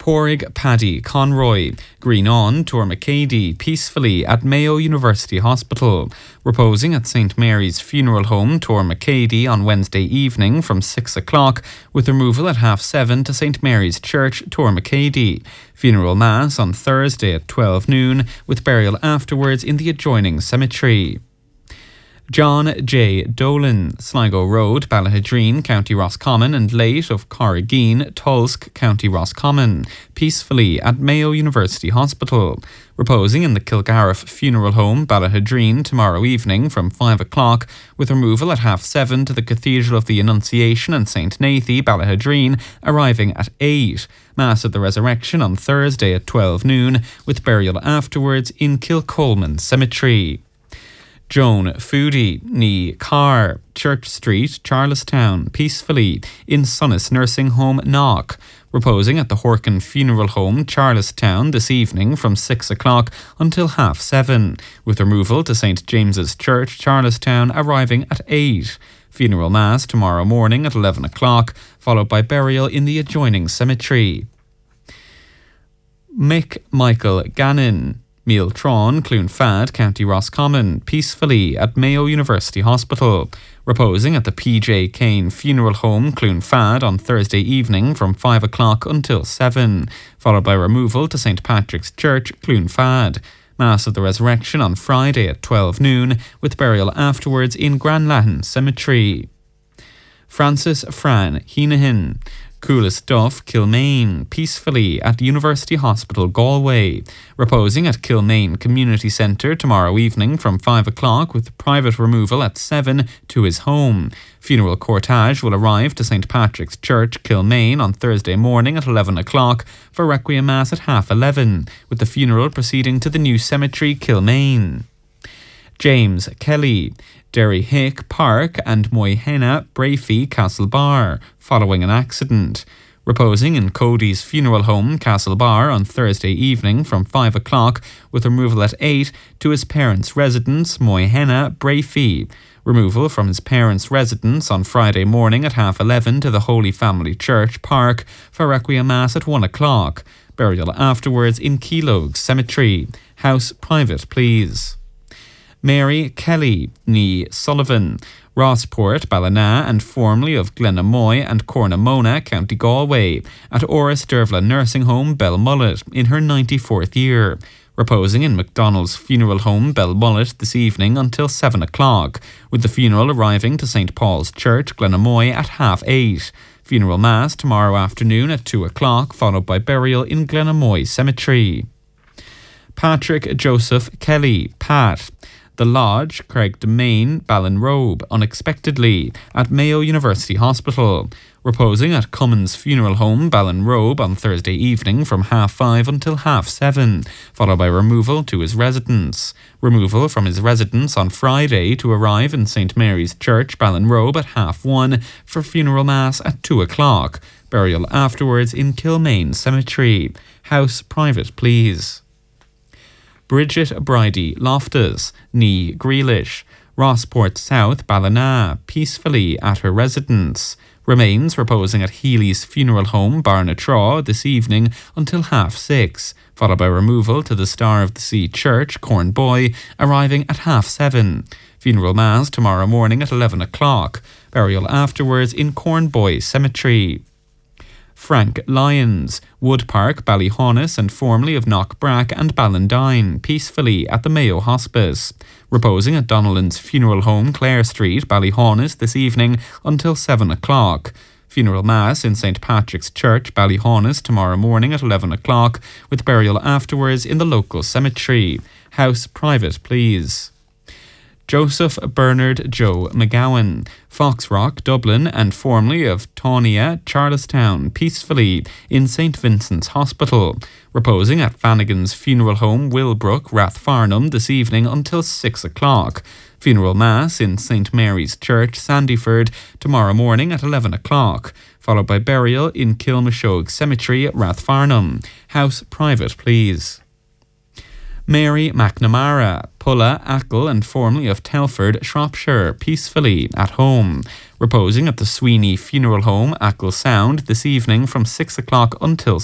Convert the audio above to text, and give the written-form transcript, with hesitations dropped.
Porrig Paddy Conroy, Green On Tourmacady peacefully at Mayo University Hospital, reposing at St Mary's Funeral Home Tourmacady on Wednesday evening from 6 o'clock, with removal at 7:30 to St Mary's Church Tourmacady. Funeral Mass on Thursday at 12 noon, with burial afterwards in the adjoining cemetery. John J. Dolan, Sligo Road, Ballahadreen, County Roscommon, and late of Corrigan, Tulsk, County Roscommon, peacefully at Mayo University Hospital, reposing in the Kilgariff Funeral Home, Ballahadreen, tomorrow evening from 5 o'clock, with removal at 7:30 to the Cathedral of the Annunciation and St Nathy, Ballahadreen, arriving at 8. Mass of the Resurrection on Thursday at 12 noon, with burial afterwards in Kilcolman Cemetery. Joan Foodie, ní Carr, Church Street, Charlestown, peacefully in Sunnis Nursing Home, Knock, reposing at the Horkin Funeral Home, Charlestown, this evening from 6 o'clock until 7:30, with removal to St James's Church, Charlestown, arriving at 8. Funeral Mass tomorrow morning at 11 o'clock, followed by burial in the adjoining cemetery. Mick Michael Gannon, Mealtron, Cloonfad, County Roscommon, peacefully at Mayo University Hospital, reposing at the PJ Kane Funeral Home, Cloonfad, on Thursday evening from 5 o'clock until 7, followed by removal to St Patrick's Church, Cloonfad. Mass of the Resurrection on Friday at 12 noon, with burial afterwards in Granlahan Cemetery. Francis Fran Heenahan, Coolest Duff, Kilmaine, peacefully at University Hospital, Galway, reposing at Kilmaine Community Centre tomorrow evening from 5 o'clock, with private removal at 7 to his home. Funeral cortege will arrive to St Patrick's Church, Kilmaine, on Thursday morning at 11 o'clock for Requiem Mass at 11:30, with the funeral proceeding to the new cemetery, Kilmaine. James Kelly, Derry Hick Park and Moyhenna Brafey Castlebar, following an accident. Reposing in Cody's Funeral Home, Castlebar, on Thursday evening from 5 o'clock, with removal at 8 to his parents' residence, Moyhenna Brafey. Removal from his parents' residence on Friday morning at 11:30 to the Holy Family Church Park for Requiem Mass at 1 o'clock. Burial afterwards in Keelogue Cemetery. House private, please. Mary Kelly, ní Sullivan, Rossport, Ballina, and formerly of Glenamoy and Cornamona, County Galway, at Oris Dervla Nursing Home, Belmullet, in her 94th year. Reposing in McDonald's Funeral Home, Belmullet, this evening until 7 o'clock, with the funeral arriving to St Paul's Church, Glenamoy, at 8:30. Funeral Mass tomorrow afternoon at 2 o'clock, followed by burial in Glenamoy Cemetery. Patrick Joseph Kelly, Pat, The Lodge, Craig Domain, Ballinrobe, unexpectedly at Mayo University Hospital, reposing at Cummins Funeral Home, Ballinrobe, on Thursday evening from 5:30 until 7:30, followed by removal to his residence. Removal from his residence on Friday to arrive in St Mary's Church, Ballinrobe, at 1:30 for funeral mass at 2 o'clock. Burial afterwards in Kilmaine Cemetery. House private, please. Bridget Bridie Loftus, ní Grealish, Rossport South, Ballina, peacefully at her residence. Remains reposing at Healy's Funeral Home, Barnatraw, this evening until 6:30, followed by removal to the Star of the Sea Church, Cornboy, arriving at 7:30. Funeral Mass tomorrow morning at 11 o'clock. Burial afterwards in Cornboy Cemetery. Frank Lyons, Wood Park, Ballyhonus, and formerly of Knockbrack and Ballandine, peacefully at the Mayo Hospice. Reposing at Donnellan's Funeral Home, Clare Street, Ballyhonus, this evening until 7 o'clock. Funeral Mass in St Patrick's Church, Ballyhonus, tomorrow morning at 11 o'clock, with burial afterwards in the local cemetery. House private, please. Joseph Bernard Joe McGowan, Foxrock, Dublin, and formerly of Tawnia, Charlestown, peacefully in St Vincent's Hospital, reposing at Flanagan's Funeral Home, Willbrook, Rathfarnham, this evening until 6 o'clock. Funeral Mass in St Mary's Church, Sandyford, tomorrow morning at 11 o'clock, followed by burial in Kilmashogue Cemetery, Rathfarnham. House private, please. Mary McNamara, Pulla, Achill, and formerly of Telford, Shropshire, peacefully at home, reposing at the Sweeney Funeral Home, Achill Sound, this evening from 6 o'clock until